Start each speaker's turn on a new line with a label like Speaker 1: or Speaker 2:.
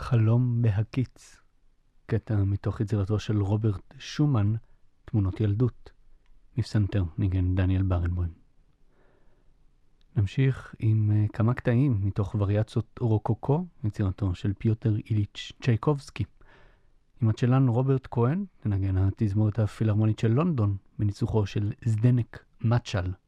Speaker 1: חלום בהקיץ, קטע מתוך יצירתו של רוברט שומן, תמונות ילדות, מפסנתר ניגן דניאל ברנבוים. נמשיך עם כמה קטעים מתוך וריאציות רוקוקו, יצירתו של פיוטר איליץ' צ'ייקובסקי. עם הצ'לן רוברט כהן, תנגן התזמורת הפילהרמונית של לונדון, בניצוחו של זדנק מצ'ל.